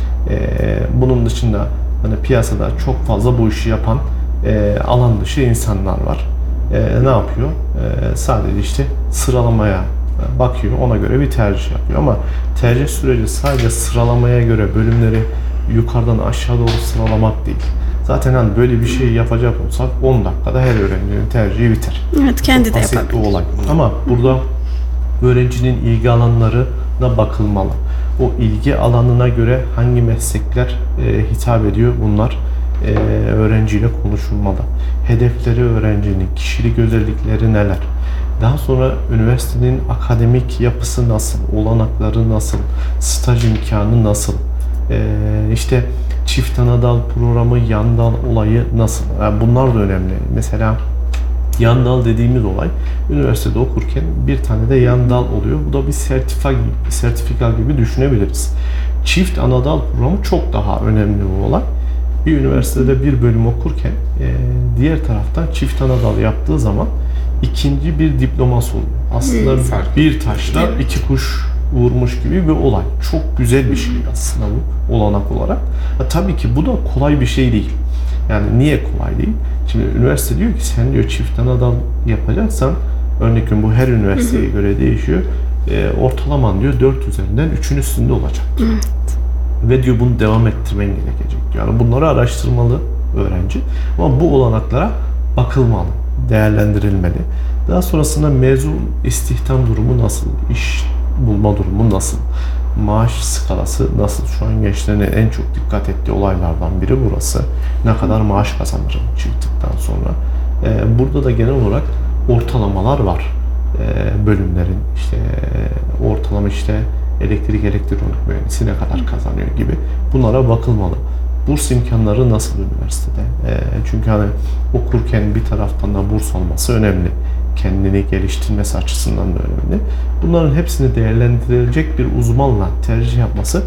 Ee, bunun dışında hani piyasada çok fazla bu işi yapan e, alan dışı insanlar var. E, ne yapıyor? E, sadece işte sıralamaya bakıyor, ona göre bir tercih yapıyor. Ama tercih süreci sadece sıralamaya göre bölümleri yukarıdan aşağı doğru sıralamak değil. Zaten hani böyle bir şey yapacak olsak on dakikada her öğrencinin tercihi biter. Evet, kendi Çok de basit yapabilir. bir olay. Ama burada öğrencinin ilgi alanlarına bakılmalı. O ilgi alanına göre hangi meslekler e, hitap ediyor, bunlar e, öğrenciyle konuşulmalı. Hedefleri öğrencinin, kişilik özellikleri neler? Daha sonra üniversitenin akademik yapısı nasıl, olanakları nasıl, staj imkanı nasıl, ee, işte çift ana dal programı, yan dal olayı nasıl? Yani bunlar da önemli. Mesela yan dal dediğimiz olay, üniversitede okurken bir tane de yan dal oluyor. Bu da bir sertifika gibi, sertifika gibi düşünebiliriz. Çift ana dal programı çok daha önemli bir olay. Bir üniversitede bir bölüm okurken e, diğer taraftan çift ana dal yaptığı zaman ikinci bir diploması oluyor. Aslında hmm, bir taşla evet. iki kuş vurmuş gibi bir olay. Çok güzel bir şey aslında bu olanak olarak. Ha, tabii ki bu da kolay bir şey değil. Yani niye kolay değil? Şimdi üniversite diyor ki sen diyor çift ana dal yapacaksan, örnek bu her üniversiteye göre değişiyor. E, ortalaman diyor dört üzerinden üçün üstünde olacak. Evet. Ve diyor bunu devam ettirmen gerekecek diyor. Yani bunları araştırmalı öğrenci. Ama bu olanaklara bakılmalı, değerlendirilmeli. Daha sonrasında mezun istihdam durumu nasıl, iş bulma durumu nasıl, maaş skalası nasıl? Şu an gençlerin en çok dikkat ettiği olaylardan biri burası. Ne kadar maaş kazanırım çıktıktan sonra. Ee, burada da genel olarak ortalamalar var. Ee, bölümlerin işte ortalama işte elektrik elektronik mühendisi ne kadar kazanıyor gibi. Bunlara bakılmalı. Burs imkanları nasıl üniversitede? E, çünkü hani okurken bir taraftan da burs olması önemli. Kendini geliştirmesi açısından da önemli. Bunların hepsini değerlendirilecek bir uzmanla tercih yapması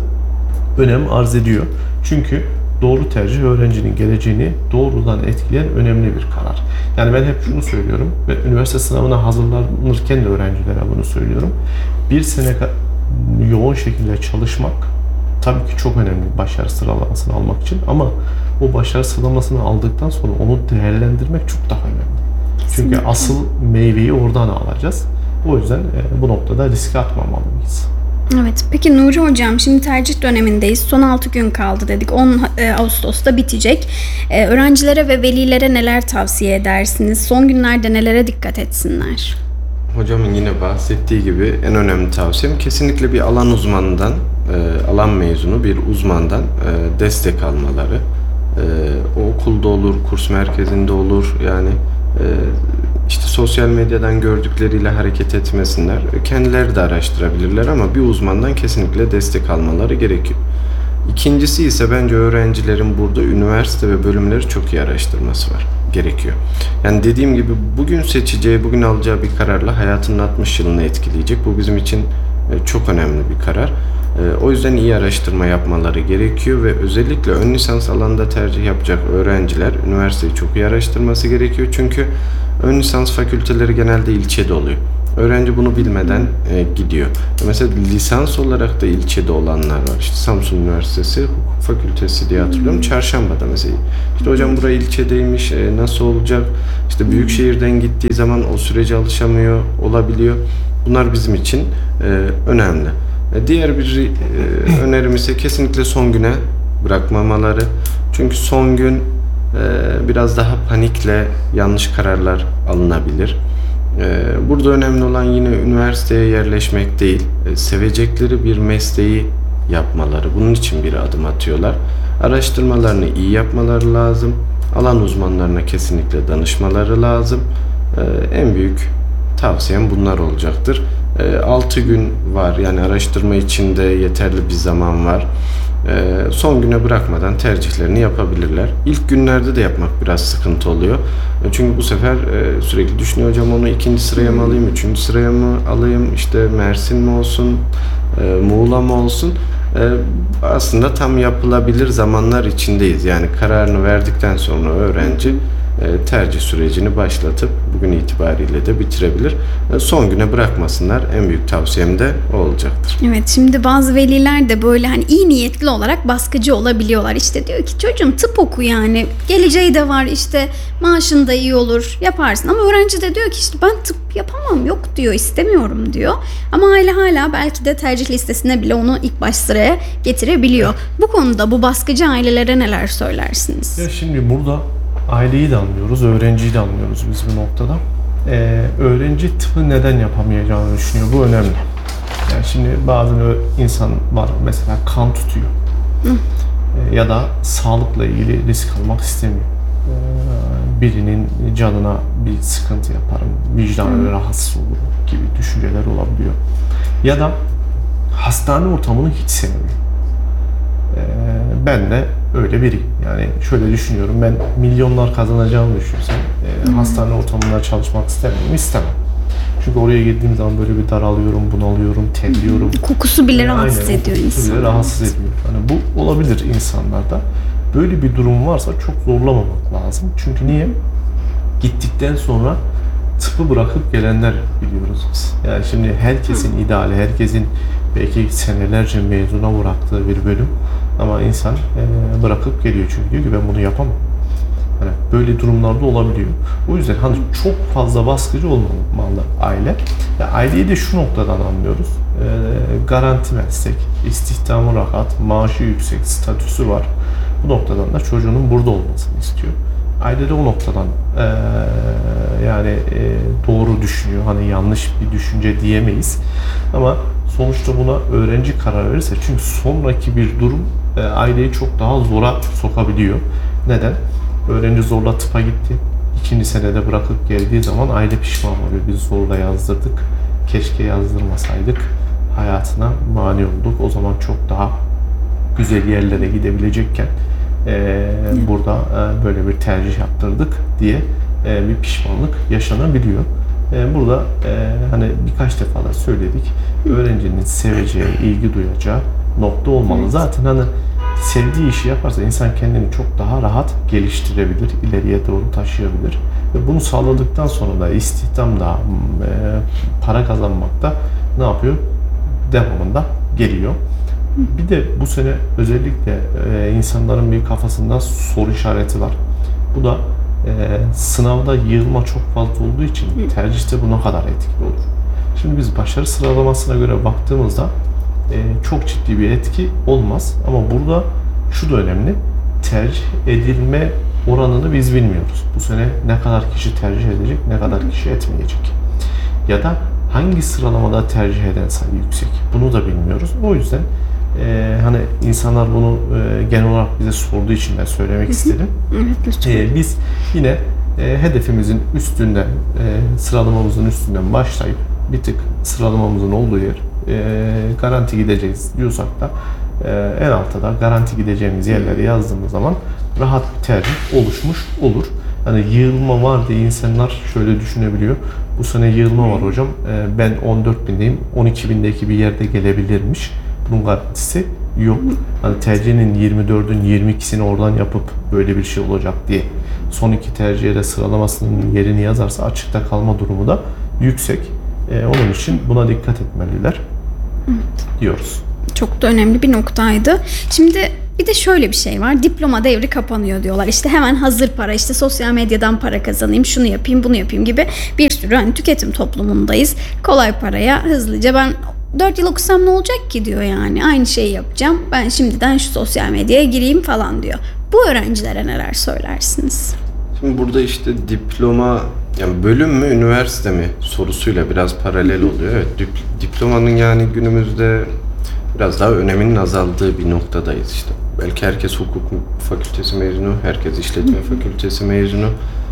önem arz ediyor. Çünkü doğru tercih öğrencinin geleceğini doğrudan etkileyen önemli bir karar. Yani ben hep şunu söylüyorum ve üniversite sınavına hazırlanırken de öğrencilere bunu söylüyorum. Bir sene yoğun şekilde çalışmak tabii ki çok önemli başarı sıralamasını almak için, ama o başarı sıralamasını aldıktan sonra onu değerlendirmek çok daha önemli. Çünkü Kesinlikle. asıl meyveyi oradan alacağız. O yüzden bu noktada riske atmamalıyız. Evet. Peki Nuri hocam, şimdi tercih dönemindeyiz. Son altı gün kaldı dedik. on Ağustos'ta bitecek. Ee, öğrencilere ve velilere neler tavsiye edersiniz? Son günlerde nelere dikkat etsinler? Hocamın yine bahsettiği gibi en önemli tavsiyem kesinlikle bir alan uzmanından, e, alan mezunu bir uzmandan e, destek almaları. E, o okulda olur, kurs merkezinde olur. Yani e, işte sosyal medyadan gördükleriyle hareket etmesinler. E, kendileri de araştırabilirler ama bir uzmandan kesinlikle destek almaları gerekiyor. İkincisi ise bence öğrencilerin burada üniversite ve bölümleri çok iyi araştırması var. Gerekiyor. Yani dediğim gibi bugün seçeceği, bugün alacağı bir kararla hayatının altmış yılını etkileyecek. Bu bizim için çok önemli bir karar. O yüzden iyi araştırma yapmaları gerekiyor ve özellikle ön lisans alanında tercih yapacak öğrenciler üniversiteyi çok iyi araştırması gerekiyor. Çünkü ön lisans fakülteleri genelde ilçede oluyor. Öğrenci bunu bilmeden e, gidiyor. Mesela lisans olarak da ilçede olanlar var. İşte Samsun Üniversitesi Hukuk Fakültesi diye hatırlıyorum. Çarşamba'da mesela. İşte hocam burası ilçedeymiş, e, nasıl olacak? İşte büyük şehirden gittiği zaman o sürece alışamıyor, olabiliyor. Bunlar bizim için e, önemli. E, diğer bir e, önerim ise kesinlikle son güne bırakmamaları. Çünkü son gün e, biraz daha panikle yanlış kararlar alınabilir. Burada önemli olan yine üniversiteye yerleşmek değil, sevecekleri bir mesleği yapmaları. Bunun için bir adım atıyorlar. Araştırmalarını iyi yapmaları lazım. Alan uzmanlarına kesinlikle danışmaları lazım. En büyük tavsiyem bunlar olacaktır. altı gün var, yani araştırma için de yeterli bir zaman var. Son güne bırakmadan tercihlerini yapabilirler. İlk günlerde de yapmak biraz sıkıntı oluyor. Çünkü bu sefer sürekli düşünüyor, hocam onu ikinci sıraya mı alayım, üçüncü sıraya mı alayım, işte Mersin mi olsun, Muğla mı olsun. Aslında tam yapılabilir zamanlar içindeyiz. Yani kararını verdikten sonra öğrenci tercih sürecini başlatıp bugün itibariyle de bitirebilir. Son güne bırakmasınlar. En büyük tavsiyem de o olacaktır. Evet, şimdi bazı veliler de böyle hani iyi niyetli olarak baskıcı olabiliyorlar. İşte diyor ki çocuğum tıp oku, yani geleceği de var, işte maaşın da iyi olur, yaparsın. Ama öğrenci de diyor ki işte ben tıp yapamam, yok diyor, istemiyorum diyor. Ama aile hala belki de tercih listesine bile onu ilk baş sıraya getirebiliyor. Bu konuda bu baskıcı ailelere neler söylersiniz? Ya şimdi burada aileyi de anlıyoruz, öğrenciyi de anlıyoruz biz bu noktada. Ee, öğrenci tıpı neden yapamayacağını düşünüyor, bu önemli. Yani şimdi bazen insan var mesela kan tutuyor ee, ya da sağlıkla ilgili risk almak istemiyor. Ee, birinin canına bir sıkıntı yaparım, vicdanı rahatsız olur gibi düşünceler olabiliyor. Ya da hastane ortamını hiç sevmiyor. Ben de öyle biriyim. Yani şöyle düşünüyorum, ben milyonlar kazanacağımı düşünsem e, hmm. hastane ortamında çalışmak ister miyim? İstemem. Çünkü oraya girdiğim zaman böyle bir daralıyorum, bunalıyorum, terliyorum. Kokusu bile e, rahatsız aynen, ediyor kokusu insanı. bile rahatsız ediyor. Yani bu olabilir insanlarda. Böyle bir durum varsa çok zorlamamak lazım. Çünkü niye? Gittikten sonra tıpı bırakıp gelenler biliyoruz biz. Yani şimdi herkesin hmm. ideali, herkesin belki senelerce mezuna bıraktığı bir bölüm. Ama insan e, bırakıp geliyor çünkü diyor ki ben bunu yapamam. Yani böyle durumlarda olabiliyor. O yüzden hani çok fazla baskıcı olmamalı aile. Yani aileyi de şu noktadan anlıyoruz. E, garanti meslek, istihdamı rahat, maaşı yüksek, statüsü var. Bu noktadan da çocuğunun burada olmasını istiyor. Aile de o noktadan e, yani e, doğru düşünüyor. Hani yanlış bir düşünce diyemeyiz. Ama sonuçta buna öğrenci karar verirse, çünkü sonraki bir durum e, aileyi çok daha zora sokabiliyor. Neden? Öğrenci zorla tıpa gitti. İkinci senede bırakıp geldiği zaman aile pişman oluyor. Biz zorla yazdırdık. Keşke yazdırmasaydık. Hayatına mani olduk. O zaman çok daha güzel yerlere gidebilecekken e, burada e, böyle bir tercih yaptırdık diye e, bir pişmanlık yaşanabiliyor. E, burada e, hani birkaç defa da söyledik. Öğrencinin seveceği, ilgi duyacağı nokta olmalı. Evet. Zaten hani sevdiği işi yaparsa insan kendini çok daha rahat geliştirebilir, ileriye doğru taşıyabilir. Ve bunu sağladıktan sonra da istihdamda, e, para kazanmakta ne yapıyor? Devamında geliyor. Bir de bu sene özellikle e, insanların bir kafasında soru işareti var. Bu da e, sınavda yığılma çok fazla olduğu için tercihte bu ne kadar etkili olur? Şimdi biz başarı sıralamasına göre baktığımızda e, çok ciddi bir etki olmaz. Ama burada şu da önemli. Tercih edilme oranını biz bilmiyoruz. Bu sene ne kadar kişi tercih edecek, ne kadar kişi etmeyecek. Ya da hangi sıralamada tercih eden sayı yüksek? Bunu da bilmiyoruz. O yüzden Ee, hani insanlar bunu e, genel olarak bize sorduğu için ben söylemek istedim. Ee, biz yine e, hedefimizin üstünden, e, sıralamamızın üstünden başlayıp bir tık sıralamamızın olduğu yer e, garanti gideceğiz diyorsak da e, en altta da garanti gideceğimiz yerleri yazdığımız zaman rahat bir tercih oluşmuş olur. Hani yığılma var diye insanlar şöyle düşünebiliyor. Bu sene yığılma var hocam. E, ben on dört bindeyim, on iki bindeki bir yerde gelebilirmiş. Bunun garantisi yok. Hani tercihinin yirmi dördün yirmi ikisini oradan yapıp böyle bir şey olacak diye son iki tercihe de sıralamasının yerini yazarsa açıkta kalma durumu da yüksek. E, onun için buna dikkat etmeliler diyoruz. Çok da önemli bir noktaydı. Şimdi bir de şöyle bir şey var. Diploma devri kapanıyor diyorlar. İşte hemen hazır para, işte sosyal medyadan para kazanayım, şunu yapayım, bunu yapayım gibi bir sürü hani tüketim toplumundayız. Kolay paraya hızlıca ben dört yıl okusam ne olacak ki diyor yani. Aynı şeyi yapacağım. Ben şimdiden şu sosyal medyaya gireyim falan diyor. Bu öğrencilere neler söylersiniz? Şimdi burada işte diploma, yani bölüm mü üniversite mi sorusuyla biraz paralel oluyor. Evet, dip- diplomanın yani günümüzde biraz daha öneminin azaldığı bir noktadayız işte. Belki herkes hukuk fakültesi mezunu, herkes işletme fakültesi mezunu.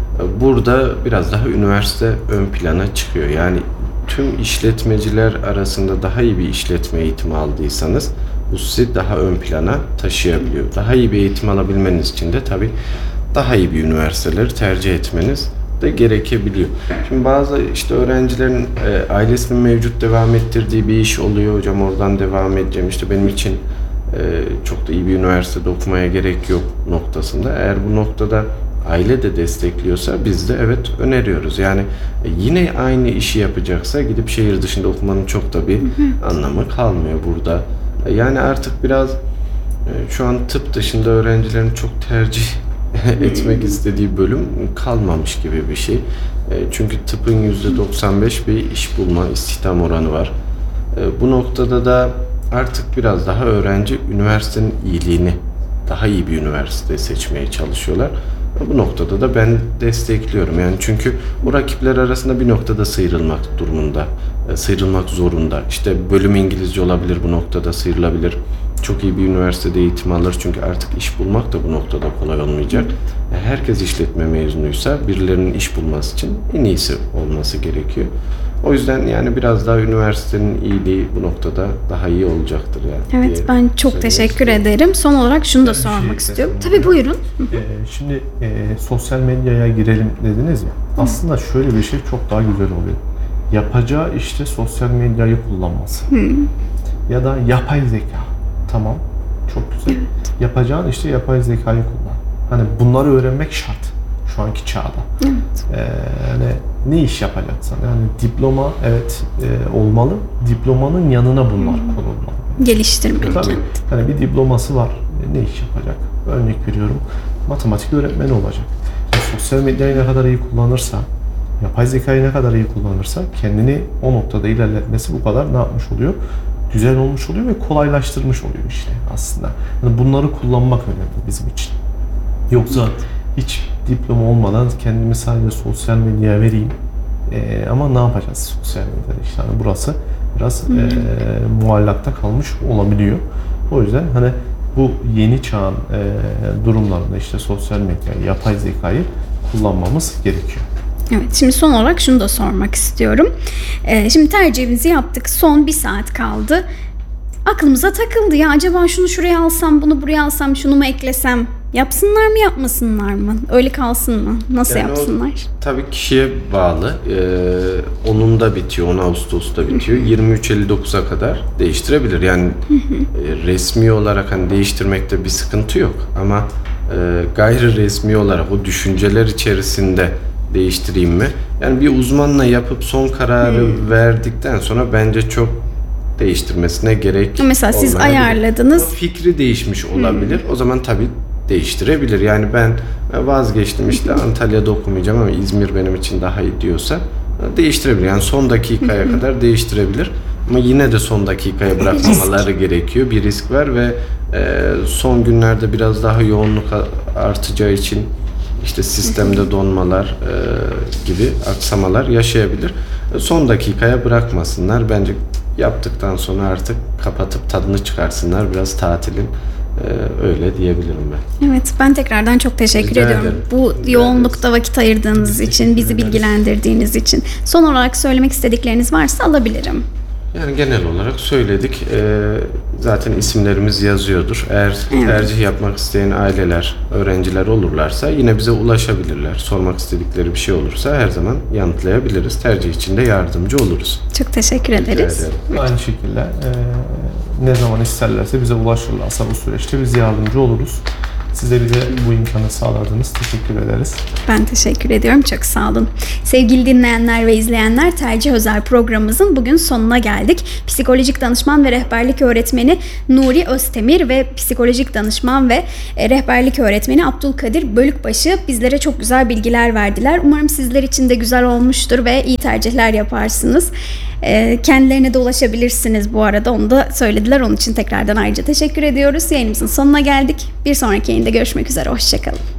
Burada biraz daha üniversite ön plana çıkıyor. Yani tüm işletmeciler arasında daha iyi bir işletme eğitimi aldıysanız bu sizi daha ön plana taşıyabiliyor. Daha iyi bir eğitim alabilmeniz için de tabii daha iyi bir üniversiteleri tercih etmeniz de gerekebiliyor. Şimdi bazı işte öğrencilerin e, ailesinin mevcut devam ettirdiği bir iş oluyor. Hocam oradan devam edeceğim. İşte benim için e, çok da iyi bir üniversitede okumaya gerek yok noktasında. Eğer bu noktada aile de destekliyorsa biz de evet öneriyoruz. Yani e, yine aynı işi yapacaksa gidip şehir dışında okumanın çok da bir anlamı kalmıyor burada. E, yani artık biraz e, şu an tıp dışında öğrencilerin çok tercih etmek istediği bölüm kalmamış gibi bir şey. Çünkü tıpın yüzde doksan beş bir iş bulma, istihdam oranı var. Bu noktada da artık biraz daha öğrenci üniversitenin iyiliğini, daha iyi bir üniversite seçmeye çalışıyorlar. Bu noktada da ben destekliyorum. Yani çünkü o rakipler arasında bir noktada sıyrılmak durumunda, sıyrılmak zorunda. İşte bölüm İngilizce olabilir, bu noktada sıyrılabilir. Çok iyi bir üniversitede eğitim alır çünkü artık iş bulmak da bu noktada kolay olmayacak. Herkes işletme mezunuysa birilerinin iş bulması için en iyisi olması gerekiyor. O yüzden yani biraz daha üniversitenin iyiliği bu noktada daha iyi olacaktır yani. Evet, ben çok teşekkür ederim. Son olarak şunu da Ben bir şey sormak istiyorum. eklesem Tabii buyurun. Ee, şimdi e, sosyal medyaya girelim dediniz ya. Aslında şöyle bir şey çok daha güzel oluyor. Yapacağı işte sosyal medyayı kullanması. Ya da yapay zeka. Tamam. Çok güzel. Yapacağın işte yapay zekayı kullan. Hani bunları öğrenmek şart şu anki çağda. Evet. Ee, yani ne iş yapacaksan yani diploma evet e, olmalı. Diplomanın yanına bunlar konulmalı. Geliştirmek. Tabii. Hani bir diploması var. Ne iş yapacak? Örnek veriyorum. Matematik öğretmeni olacak. Yani sosyal medyayı ne kadar iyi kullanırsa, yapay zekayı ne kadar iyi kullanırsa kendini o noktada ilerletmesi bu kadar ne yapmış oluyor? Güzel olmuş oluyor ve kolaylaştırmış oluyor işte aslında. Yani bunları kullanmak önemli bizim için. Yoksa hiç diploma olmadan kendimi sadece sosyal medyaya vereyim. Ee, ama ne yapacağız sosyal medyada işte hani burası biraz e, muallakta kalmış olabiliyor. O yüzden hani bu yeni çağın e, durumlarında işte sosyal medyayı, yapay zekayı kullanmamız gerekiyor. Evet, şimdi son olarak şunu da sormak istiyorum. Ee, şimdi tercihimizi yaptık. Son bir saat kaldı. Aklımıza takıldı ya, acaba şunu şuraya alsam, bunu buraya alsam, şunu mu eklesem? Yapsınlar mı, yapmasınlar mı? Öyle kalsın mı? Nasıl Yani yapsınlar? O, tabii kişiye bağlı. Ee, onunda bitiyor, on Ağustos'ta bitiyor. yirmi üç elli dokuza kadar değiştirebilir. Yani e, resmi olarak hani değiştirmekte bir sıkıntı yok. Ama e, gayri resmi olarak o düşünceler içerisinde değiştireyim mi? Yani bir uzmanla yapıp son kararı hmm. verdikten sonra bence çok değiştirmesine gerek mesela siz olmayabilir. Ayarladınız. O fikri değişmiş olabilir. Hmm. O zaman tabii değiştirebilir. Yani ben vazgeçtim işte Antalya'da okumayacağım ama İzmir benim için daha iyi diyorsa değiştirebilir. Yani son dakikaya kadar değiştirebilir. Ama yine de son dakikaya bırakmamaları gerekiyor. Bir risk var ve son günlerde biraz daha yoğunluk artacağı için işte sistemde donmalar e, gibi aksamalar yaşayabilir. Son dakikaya bırakmasınlar. Bence yaptıktan sonra artık kapatıp tadını çıkarsınlar. Biraz tatilin e, öyle diyebilirim ben. Evet, ben tekrardan çok teşekkür Rica ediyorum. ederim. Bu Rica yoğunlukta ederiz. vakit ayırdığınız Biz için, bizi ederiz. bilgilendirdiğiniz için. Son olarak söylemek istedikleriniz varsa alabilirim. Yani genel olarak söyledik. Ee, zaten isimlerimiz yazıyordur. Eğer Evet. tercih yapmak isteyen aileler, öğrenciler olurlarsa yine bize ulaşabilirler. Sormak istedikleri bir şey olursa her zaman yanıtlayabiliriz. Tercih için de yardımcı oluruz. Çok teşekkür Rica ederiz. ederim. Aynı şekilde e, ne zaman isterlerse bize ulaşırlarsa bu süreçte biz yardımcı oluruz. Size bir de bu imkanı sağladınız. Teşekkür ederiz. Ben teşekkür ediyorum. Çok sağ olun. Sevgili dinleyenler ve izleyenler, Tercih Özel programımızın bugün sonuna geldik. Psikolojik danışman ve rehberlik öğretmeni Nuri Özdemir ve psikolojik danışman ve rehberlik öğretmeni Abdülkadir Bölükbaşı bizlere çok güzel bilgiler verdiler. Umarım sizler için de güzel olmuştur ve iyi tercihler yaparsınız. Kendilerine de ulaşabilirsiniz bu arada. Onu da söylediler. Onun için tekrardan ayrıca teşekkür ediyoruz. Yayınımızın sonuna geldik. Bir sonraki yayında görüşmek üzere. Hoşçakalın.